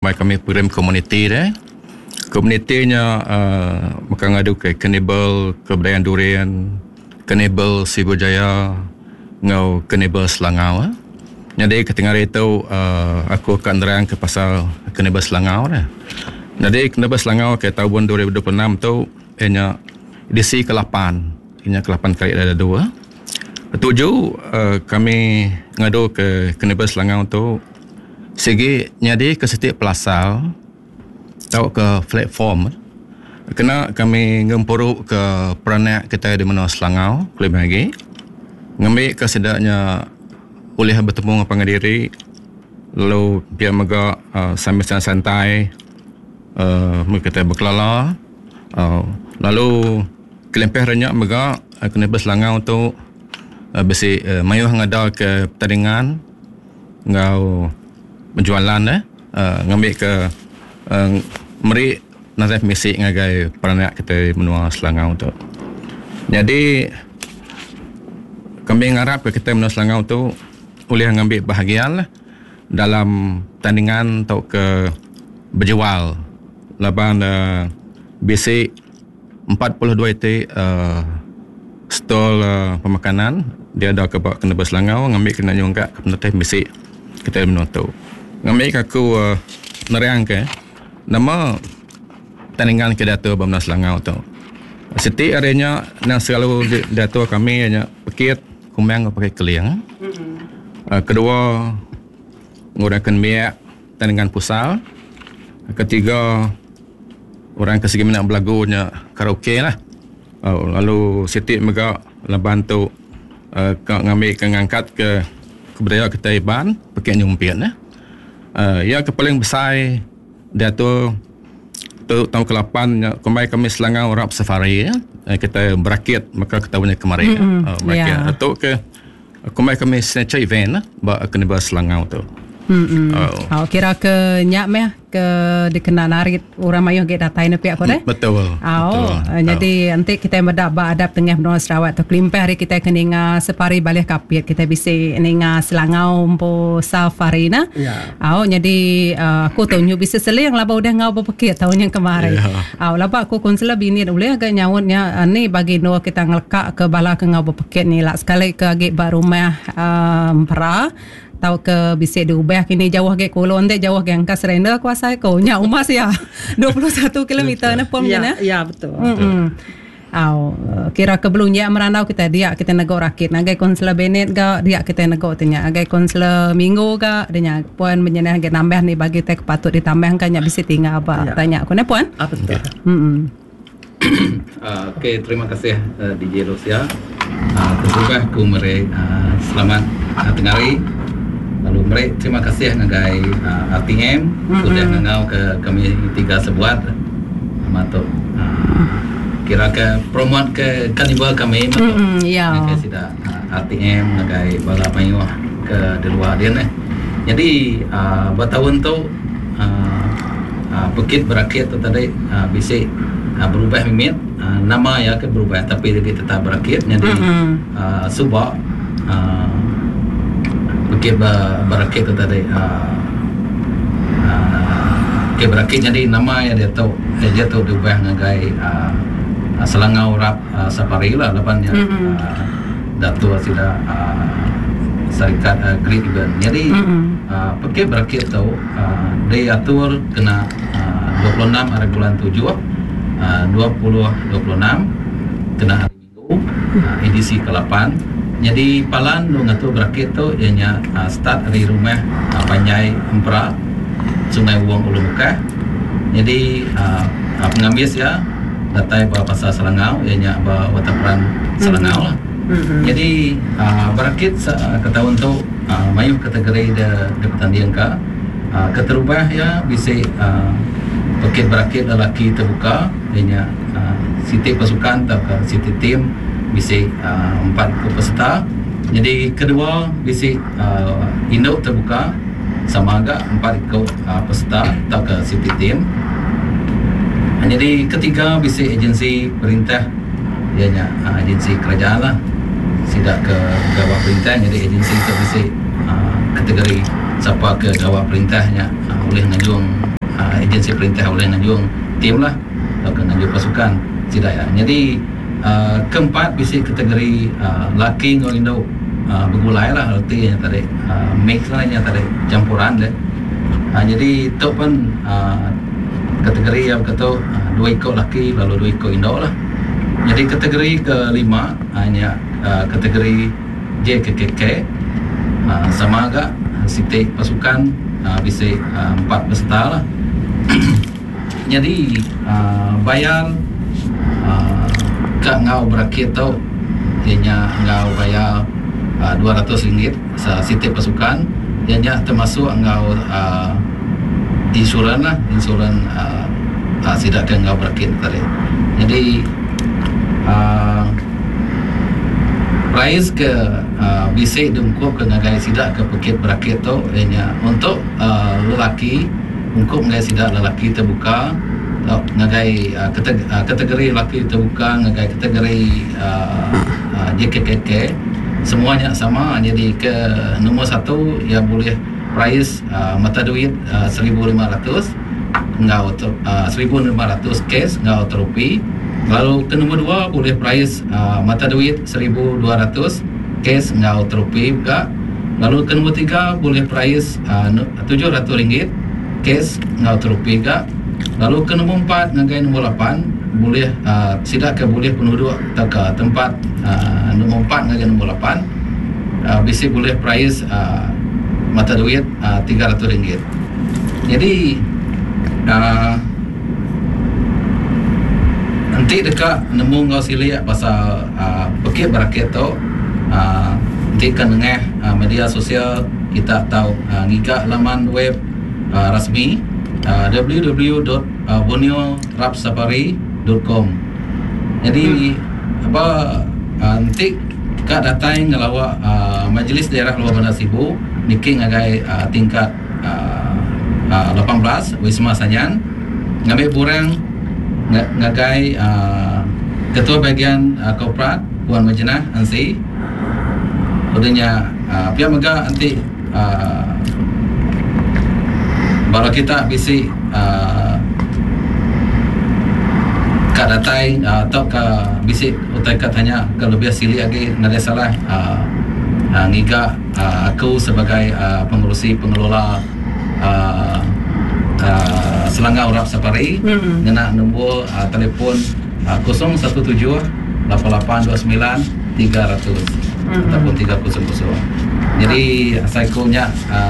kemarin kami program komuniti dah. Komunitinya makan ngadu ke Kanibal Kebudayaan Durian, Kanibal Sibujaya, ngau Kanibal Selangau. Jadi ketika hari itu aku akan nerang ke pasal Kanibal Selangau dah. Jadi Kanibal Selangau ke tahun 2026 tu ianya edisi ke-8. Ianya ke-8 kali ada 2. Ketujuh kami ngadu ke Kanibal Selangau tu segi nyadi ke setiap pelasal atau ke platform kena kami ngempuruk ke peranak kita di mana Selangau lebih lagi ngambil kesedaknya boleh bertemu dengan pengadiri lalu biar mereka sambil santai kita berkelala lalu kelempeh renyak mereka Kanibal Selangau tu besi mayuh ngada ke pertandingan ngau menjualan ngambil ke meri nasib misi ngagai peranak kita menua Selangau tu. Jadi kami ngarap ke kita menua Selangau tu boleh ngambil bahagian dalam tandingan atau ke berjual laban basic 42 itu stol pemakanan dia ada ke Kanibal Selangau ngambil kena nyungkak ke penatih misi kita menua tu. Ngambil aku nerang ke nama tandingan ke Dato' Bamna Selangau tu. Setiap harinya yang selalu Dato' kami hanya pekit kumang pakai keliang. Kedua menggunakan minyak tandingan pusal. Ketiga orang kesegi minat belagunya karaoke lah. Lalu setiap mereka leban tu ngambil ngangkat ke kebudayaan kita Iban pakai nyumpit lah. Ya ke paling besar dia tu tahun ke-8 kembali kami Selangau Rap Safari kita berakit maka kita punya kemarin berakit atau ke kembali kami signature event Kanibal Selangau tu. Kira ke nyak meh ke dikenal narit orang mayuh ke datai nepi aku deh. Betul. Jadi nanti kita mendapat adab tengah benua Sarawak tu kelimpah hari kita keninga separi balik kapit kita bisa ninga Selangau po safari na. Jadi aku tahu nyu bisa seli yang laba udah ngau berpekit tahun yang kemarin. Laba aku konsela bini boleh agak nyawutnya ni bagi no kita ngelekak ke bala ke ngau berpekit ni lah sekali ke agak rumah pra tahu ke bisa diubah kini jauh ke kolon dek jauh ke angka serenda kuasa kau nya umas ya 21 km na pom ya. Ya betul. Kira ke belumnya merandau kita dia kita nego rakit nagai konsela benet ga dia kita nego tanya agai konsela minggu ga denya puan menyenah ke nambah ni bagi tek patut ditambahkan nya bisa tinggal apa tanya aku ne puan. Betul. Okey, terima kasih DJ Rosia. Terima ku mere selamat tengari. Lalu mereka terima kasih ngagai RTM sudah ngau ke kami 3 sebuat matuk kira ke promote ke Kanibal kami matuk ngagai sida RTM ngagai bala mayuh ke di luar dia jadi bertahun tu Bukit Berakit tu tadi bisa berubah mimit nama ya ke berubah tapi dia tetap berakit jadi subak Bukit Berakit tu tadi Bukit Berakit jadi nama yang dia tu diubah ngagai Selangau Rap Safari lah depannya Dato' sudah syarikat Great Event jadi Bukit Berakit tu dia atur kena 26 hari bulan 7 2026 kena hari Minggu edisi ke-8 jadi palan lu ngatur berakit tu ianya start dari rumah Panjai Empra Sungai Uang Ulu Mekah jadi pengambil ya datai bawa pasal Selangau ianya bawa Wataperan Selangau lah jadi berakit ketahun tu mayuh kategori de pertandingan ka keterubah ya bisa Bukit Berakit lelaki terbuka ianya siti pasukan atau siti tim bisa 4 peserta jadi kedua bisa induk terbuka sama agak 4 ikut peserta atau ke city team jadi ketiga bisa agensi perintah ianya agensi kerajaan lah tidak ke gawat perintah jadi agensi itu bisa kategori siapa ke gawat perintahnya boleh ngajung agensi perintah oleh nganjung tim lah atau nganjung pasukan tidak ya. Jadi keempat bisi kategori laki ngau Indo bergulai lah artinya tadi mix lah nya tadi campuran deh. Jadi itu pun kategori yang kata 2 ekor laki lalu 2 ekor Indo lah. Jadi kategori kelima hanya kategori JKKK sama agak sitik pasukan bisa 4 peserta lah. Jadi bayar kat ngau berakit tu ianya ngau bayar RM200 setiap pasukan, ianya termasuk ngau insuran lah, insuran sidak ke ngau berakit tadi. Jadi price ke bisik dungkup ke ngagai sidak ke pekit berakit tu ianya untuk lelaki ungkup ngagai sidak lelaki terbuka ngagai kategori lelaki terbuka ngagai kategori JKKK semuanya sama. Jadi ke nombor 1 yang boleh price mata duit 1,500 ngau 1,500 cash ngau terupi. Lalu ke nombor 2 boleh price mata duit 1,200 cash ngau terupi juga. Lalu ke nombor 3 boleh price RM700 cash ngau terupi juga. Lalu ke nombor 4 ngagai nombor 8 boleh sidak ke boleh penduduk ke tempat nombor 4 ngagai nombor 8 bisa boleh price mata duit RM300. Jadi nanti dekat nemu ngau silik pasal pekit berakit tu nanti kan dengar media sosial kita tahu ngigak laman web rasmi www.borneorapsafari.com. Jadi apa nanti kat datang ngelawak Majlis Daerah Luar Bandar Sibu niki ngagai tingkat 18 Wisma Sanyan ngambil burang ngagai ketua bahagian korporat Puan Majnah Ansi udahnya pihak mega nanti baru kita bisi kat datai atau ke bisi utai katanya kalau biasa silih lagi nada salah ngiga aku sebagai pengurusi pengelola Selangau Rap Safari ngena nombor telefon 017 8829 300 ataupun 300. Jadi saikunya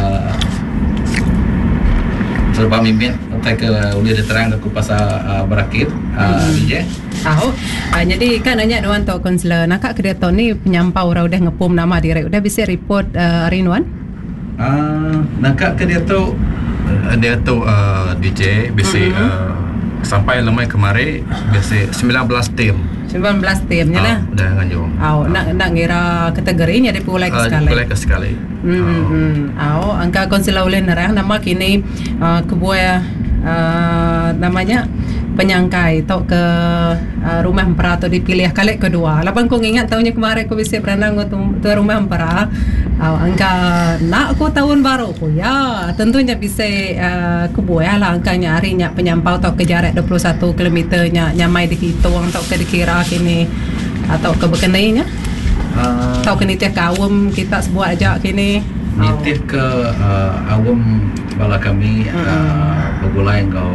serba mimpin utai ke uli diterang aku pasal berakit DJ. Tahu. Jadi kan nanya Nuan Tok Konselor nakak kedai tahun ni penyampau orang udah ngepum nama direct udah bisa report Rinuan. Nakak kedai tu dia tu DJ bisa sampai lemai kemarin biasa 19 tim. 19 timnya lah. Dah nganjung. Nak ngira kategorinya dia pulai ke sekali. Pulai ke sekali. Angka konselor ulin nerang nama kini kebuaya namanya penyangkai tok ke rumah empera atau dipilih kali kedua. Lapan kau ingat tahunnya kemarin kau bisa berenang tu rumah empera. Angka nak aku tahun baru aku ya tentunya bisa kebuaya lah angkanya harinya penyampau tok ke jarak 21 km nyamai dihitung tok ke dikira kini atau ke bekenainya. Tok ke nitih kawum kita sebuah aja kini. Nitih ke awam bala kami bergulai kau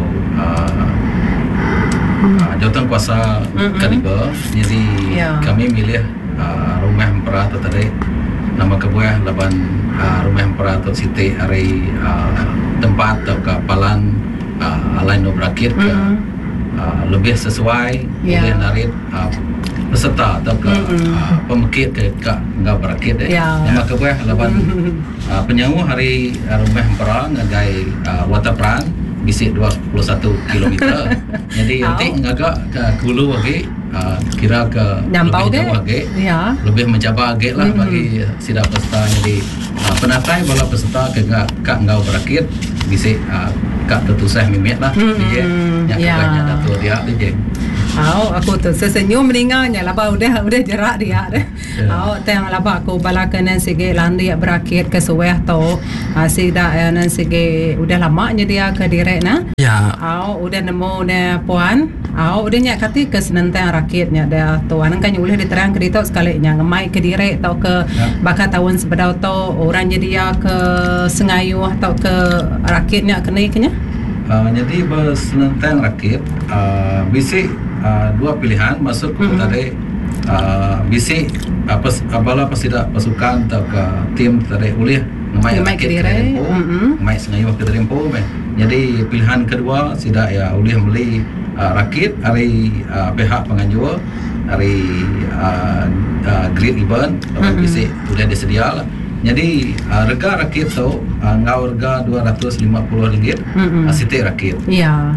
jawatan kuasa kaliber. Jadi kami milih rumah empera tu tadi nama kebuah laban rumah empera tu Siti hari tempat atau kapalan lain berakit ke lebih sesuai boleh narik peserta atau ke pemekit ke enggak berakit nama kebuah laban penyangu hari rumah empera ngagai Waterpran bisik 21 km. Jadi nanti ngagak ke Kulu lagi kira ke nyampau lagi lebih mencabar lagi lah bagi sidang peserta. Jadi penatai bala peserta ke ngau berakit bisik kak tertusah mimit lah DJ yang kebanyakan datuk dia DJ. Aku tu sesenyum meninggalnya laba udah jerak dia deh. Tang laba aku balakanan sige landi berakhir ke suweh tu. Sida nan sige udah lamanya dia ke direk na. Ya. Udah nemu ne puan. Udah nyak kati ke senentang rakyatnya dia tuan kan boleh diterang ke dia sekali nya ngemai ke direk atau ke bakal tahun sebedau tu orang jadi dia ke sengayu atau ke rakyatnya kena. Jadi bersenentang rakyat bisik dua pilihan masuk tadi bisik apabila tidak pasukan atau ke tim tadi boleh mai rakyat ke Rempo mai sengayu ke Rempo jadi pilihan kedua tidak ya boleh beli rakyat hari pihak penganjur hari great event bisik sudah disedia lah. Jadi harga rakyat tu ngau harga RM250 sitik rakyat. Ya.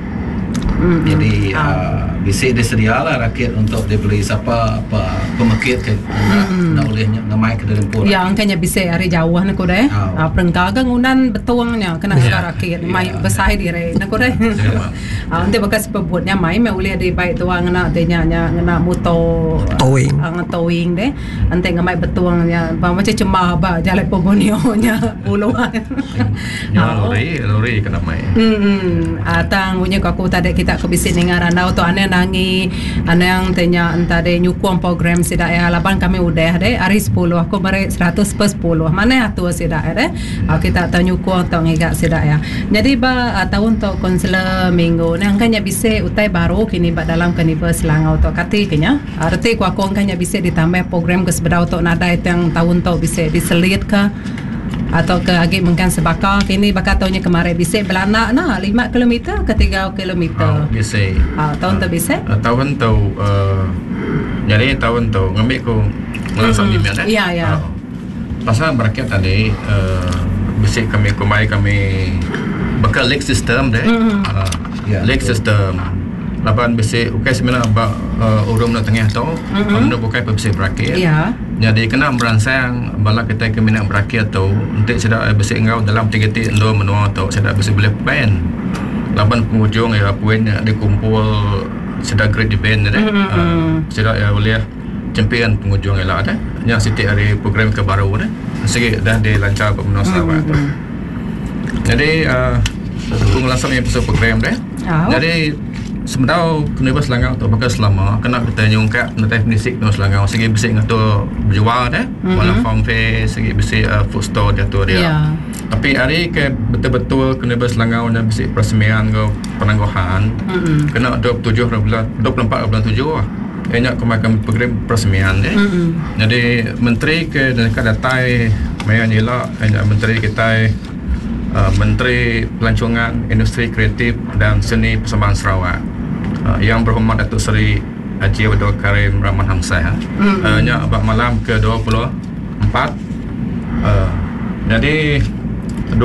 Jadi bisik disedia lah rakyat untuk dibeli siapa pemakit ke nak boleh ngamai ke dalam pura. Ya angkanya bisik hari jauh nak deh. Perenggagang unan betuangnya kena harga rakyat mai besar dire nak deh. Nanti bekas pebutnya mai boleh di baik tuang nak tanya ngena motor towing deh. Nanti ngamai betuangnya macam cemah ba jalan pobonionya puluhan. Ya lori kena mai. Atang punya aku tadi kita ke bisik dengan randau tu ane nangi ane yang tanya tadi nyukung program sidak ya laban kami udah deh hari 10 aku beri 100 per 10 mana atu sidak ya deh kita tahu nyukung atau ngigak sidak ya jadi tahun tu konselor minggu ni angkanya bisik utai baru kini dalam keniba Selangau tu kati kenya arti aku angkanya bisik ditambah program ke sebedau tu nada itu yang tahun tu bisik diselit ke atau ke agi mungkin sebakar kini bakal tahunnya kemarin bisik belanak 5 km ke 3 km bisik tahun tu bisik tahun tu jadi tahun tu ngambil ku langsung di mana ya pasal berakhir tadi bisik kami bakal lake system deh lake system laban bisik ukai sebenarnya urum na tengah tu anda bukai bisik berakhir jadi kena merangsang bala kita ke minat berakhir tu untuk sedak bisik ngau dalam 3 titik menua tu sedak bisik boleh pen laban penghujung ya poinnya dikumpul sedak great event deh sedak ya boleh champion penghujung lah ada yang setiap hari program ke baru deh sikit dah dilancar ke menua Sarawak tu jadi aku langsung yang pasal program deh jadi sebenarnya kena Selangau tu bakal selama kena kita nyungkap tentang definisi kena Selangau segi bisik ngatur berjual deh wala farm fair segi bisik food store dia tu dia tapi hari ke betul-betul kena Selangau dan bisik peresmian ke penangguhan kena 24 bulan 7 lah banyak kemakan program peresmian deh jadi menteri ke dekat datai mayan elak menteri kita Menteri Pelancongan Industri Kreatif dan Seni Persembahan Sarawak yang berhormat Datuk Seri Haji Abdul Karim Rahman Hamzah nya abad malam ke-24 jadi 25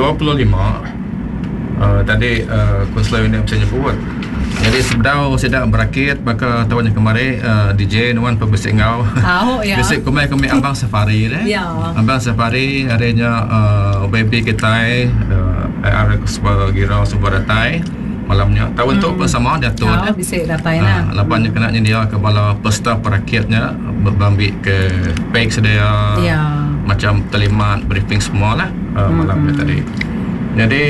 tadi konselor ini bisa nyebut jadi sebedau sedak berakit maka tahun yang kemarin DJ Nuan pebisik ngau bisik kami Abang Safari Abang Safari adanya baby kita ada sebagai sebuah datai malamnya tahun tu pun sama datuk bisik datai nah lapannya kena dia ke bala pesta perakyatnya berbambil ke pek sedia macam talimat briefing semua lah malamnya tadi jadi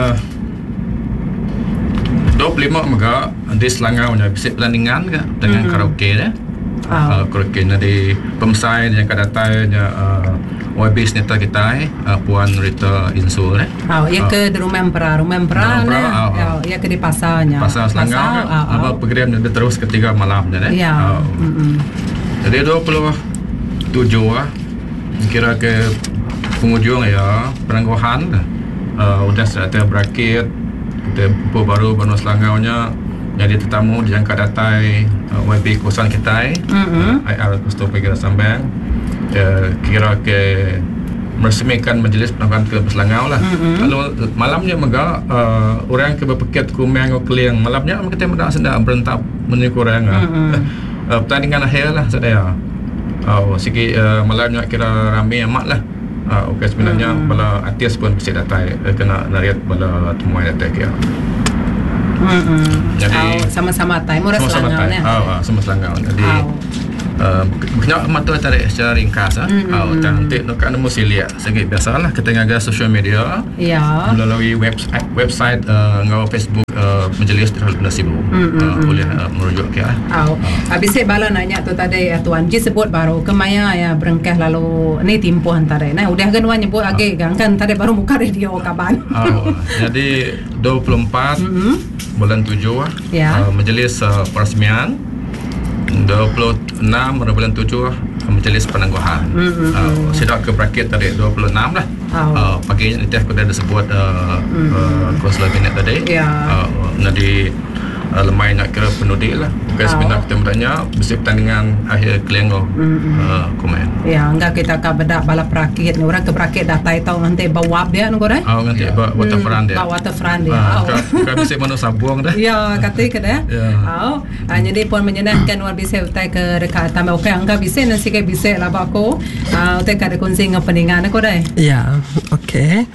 25 mega di Selangau nya bisik pertandingan ke dengan karaoke dah karaoke di pemsai yang kadatai YB Seneta kita Puan Rita Insul ya ke di rumah Empera ya ke di pasarnya pasar Selangau apa program dia terus ketiga malamnya jadi 27 kira ke penghujung ya penangguhan udah sudah berakhir kita baru Benua Selangau nya jadi tetamu dijangka datai YB kawasan kita IR Kustu Pegara Sambang kira ke meresmikan majlis penangguhan ke Selangau lah lalu malamnya mega orang ke berpikir kumang ke Keliang malamnya kita mendak sedang berentap menyukur orang pertandingan akhir lah saya sikit malamnya kira ramai amat lah Okey, sebenarnya bala artis pun bisa datai kena nariat bala temuan datai kia. Jadi sama-sama tai murah Selangau ni. Sama Selangau. Jadi banyak mata tarik secara ringkas cantik nak kena mesti lihat segi biasalah kita ngaga social media melalui website ngau Facebook Majlis Terhadap Nasibu boleh merujuk ke habis bala nanya tu tadi Tuan Ji sebut baru kemaya ya berengkeh lalu ni timpuh antara nah udah kan wan nyebut agak kan tadi baru buka radio kaban jadi 24 bulan 7 Majlis Peresmian 26 bulan 7 Majlis Penangguhan. Sidak ke bracket tadi 26 lah. Paginya nanti aku dah sebut konselor kabinet tadi. Nanti lemai nak ke penudik lah. Bukan sebenarnya kita bertanya besi pertandingan akhir Kelenggo komen. Ya, enggak kita akan bedak balap rakit. Orang ke rakit dah tahu nanti bawa dia nunggu dah. Nanti bawa waterfront dia. Bawa waterfront dia. Kan besi mana sabuang dah. Ya, kata dah. Jadi pun menyenangkan luar biasa utai ke dekat tambah okey angka bisa nasi ke bisa lah aku. Utai ke kongsi dengan peningan aku dah. Ya, okey.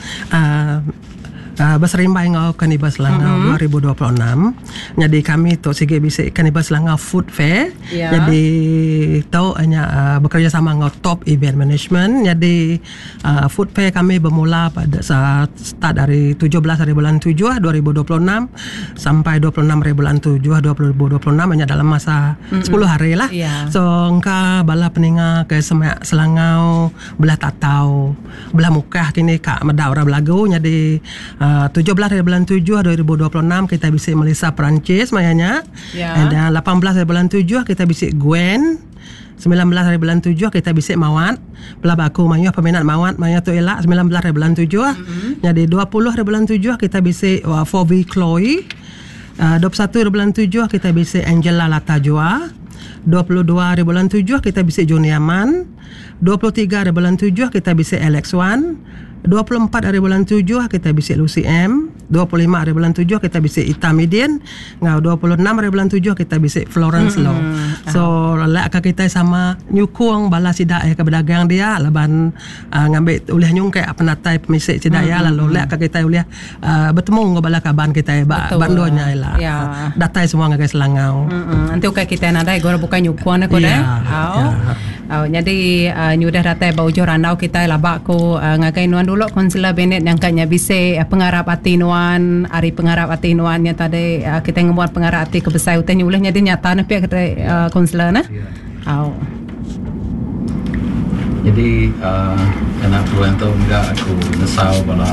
Berserimbai ngau Kaniba Selangau 2026. Jadi kami tu sige bisik Kaniba Selangau Food Fair. Jadi tahu hanya bekerja sama ngau Top Event Management. Jadi Food Fair kami bermula pada saat start dari 17 hari bulan 7 2026 sampai 26 hari bulan 7 2026 hanya dalam masa 10 hari lah. So engka bala peninga ke Semak Selangau belah tak tahu belah mukah kini kak medak orang belagu. Jadi 17 hari bulan 7 2026 kita bisik Melissa Perancis mayanya. Dan 18 hari bulan 7 kita bisik Gwen. 19 hari bulan 7 kita bisik Mawat. Belah baku mayuh peminat Mawat mayuh tu elak 19 hari bulan 7. Jadi 20 hari bulan 7 kita bisik 4V Chloe. 21 hari bulan 7 kita bisik Angela Latajua. 22 hari bulan 7 kita bisik Juni Aman. 23 hari bulan 7 kita bisik Alex Wan. 24 hari bulan 7 kita bisik Lucy M. 25 hari bulan 7 kita bisik Ita Midin. 26 hari bulan 7 kita bisik Florence Law. So lek kita sama nyukung bala sidak ke pedagang dia laban ngambil ulih nyungke penatai pemisik sidak ya lalu lek kita ulih bertemu dengan bala kaban kita bandonya lah. Datai semua ngagai Selangau. Nanti kita nadai gora bukan nyukung aku dah. Jadi nyudah datai baujo randau kita labak ko ngagai nuan dulu konselor Bennett yang kanya bisa pengarap hati nuan hari pengarap hati nuan yang tadi kita ngebuat pengarap hati kebesar utanya boleh jadi nyata nih pihak kita konselor nah. Jadi kena peluang tu enggak aku nesau bala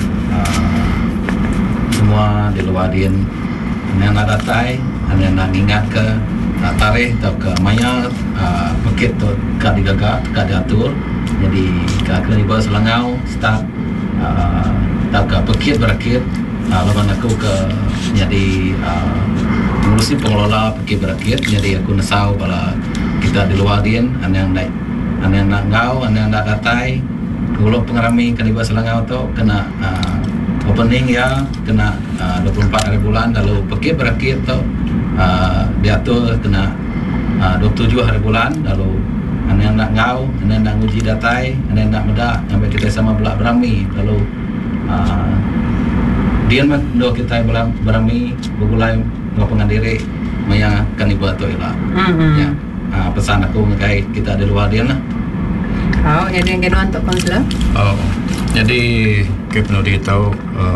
semua di luar din yang nak datai yang nak ingat ke tarikh atau ke maya paket tu kak digagak kak diatur. Jadi kak Kaniba Selangau start tak ke paket berakit lawan aku ke jadi mengurusi pengelola paket berakit. Jadi aku nesau bala kita di luar din yang nak ngau yang nak datai kalau pengarami Kaniba Selangau tu kena opening ya kena 24 hari bulan lalu paket berakit tu diatur kena 27 hari bulan lalu anda nak ngau, anda nak uji datai, anda nak medak sampai kita sama belak berami lalu dia do kita berami bergulai ngapungan diri maya Kaniba tu ialah ya pesan aku ngai kita di luar dia lah. Jadi yang kedua untuk konselor. Jadi kita perlu ditahu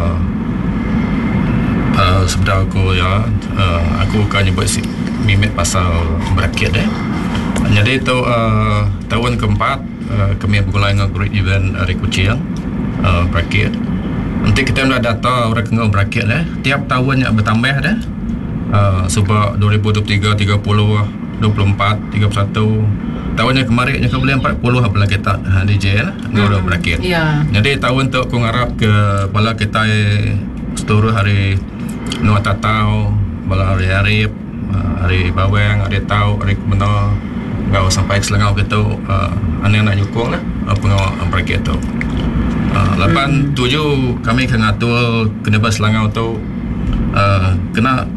sebenarnya aku ya aku akan nyebut mimit pasal berakit jadi itu tahun keempat kami bergulai dengan great event hari kucing berakit. Nanti kita ada data orang kena berakit tiap tahun yang bertambah sebab 2023 30 24 31 tahun yang kemarin yang boleh 40 apabila kita DJ ngorok berakit. Jadi tahun tu aku ngarap ke bala kita seluruh hari Nuat Tatau, bala hari Arif, hari Bawang, hari Tau, hari Kemenor, ngau sampai Selangau gitu, ane nak nyukung lah, pengawal berakit tu. 8 7 kami kena ngatur Kaniba Selangau tu kena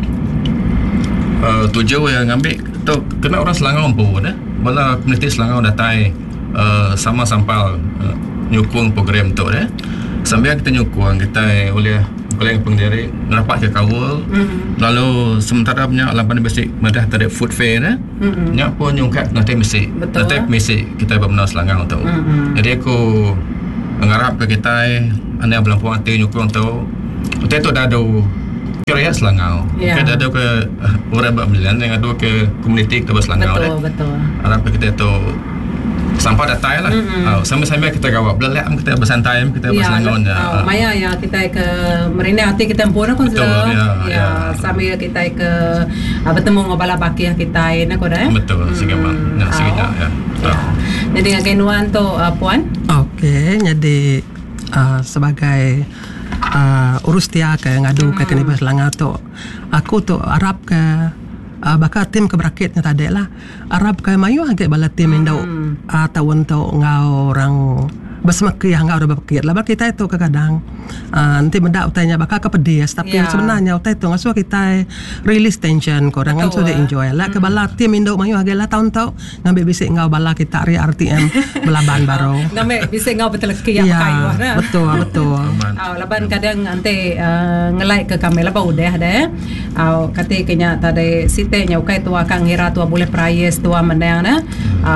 7 yang ambil tu kena orang Selangau pun bala komuniti Selangau datai sama sampal nyukung program tu sambil kita nyukung kita oleh pendiri rapat ke kawal lalu sementara punya lapan basic madah tadi food fair nya pun nyungkat nanti mesti kita benar Selangor tu jadi aku mengharap ke kita anda belum puan nyukung tu tu dah ada kira Selangor kita ada ke orang berbelian yang ada ke komuniti kita Selangor betul harap kita tu sampai datai lah. Sambil-sambil kita gawat belak kita bersantai kita berselangor maya ya kita ke merina hati kita pun kan sambil kita ke bertemu ngobala baki kita nak dah betul sikit ya. Jadi ngakenuan tu puan okey jadi sebagai urus tia ke ngadu ke Kanibas Selangor tu aku tu harap ke bakal tim keberakitnya tadi lah Arab ke mayu agak bala tim indau tahun tu ngau orang bersemaki yang ngau berbakit lah kita itu kadang nanti mendak utanya bakal kepedes tapi sebenarnya utai tu ngasuh kita release tension korang kan sudah enjoy lah ke bala tim indau mayu agak lah tahun tu ngambil bisik ngau bala kita RTM belaban baru ngambil bisik ngau beteleki yang pakai betul laban kadang nanti ngelike ke kami lah udah deh kata kenya tadi sitenya ukai tua kang ngira tua boleh price tua mendang na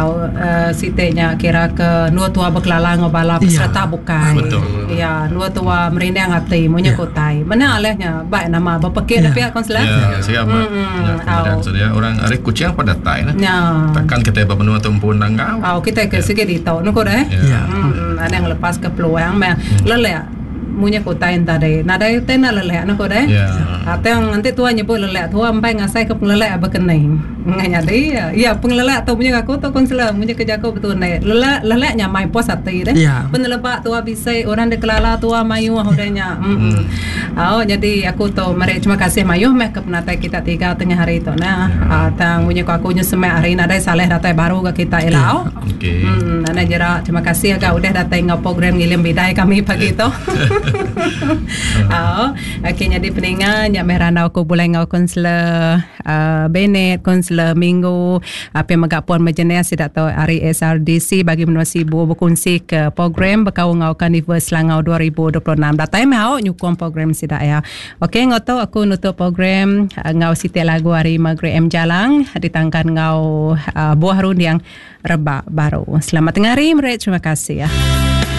sitenya kira ke nua tua beklala ngobala peserta bukai ya nua tua merindang hati munya kotai mana alehnya baik nama bapakir tapi konsulat siap dan sedia orang ari kucing pada tai takkan kita bermenua tempun nangau kita ke segi di tau nuko dah ada yang lepas ke peluang lelek munya kota yang tadi nadai tena lelek nak dah atau yang nanti tua nyebut lelek tua sampai ngasai ke pengelelek apa kening nganya dia ya pengelelek tu punya aku tu konsulat punya kerja aku betul naik lelek nyamai puas hati deh penelebak tua bisa orang dekelala tua mayu hodanya jadi aku tu mari terima kasih mayu meh ke penatai kita 3 tengah hari tu tang punya aku nya semai hari nadai saleh datai baru ke kita elau ana jera terima kasih agak udah datai ngau program ngilim bidai kami pagi tu akhirnya di peningan yang merana aku boleh ngau konselor Bennett konselor Minggu apa yang magapon majenes tidak tahu hari SRDC bagi menua sibu berkongsi ke program berkau ngau Carnival Selangor 2026 datai mau nyukung program sidak ya okey ngau tahu aku nutup program ngau sitik lagu hari Maghrib M Jalang ditangkan ngau buah rund yang rebak baru selamat tengah hari terima kasih ya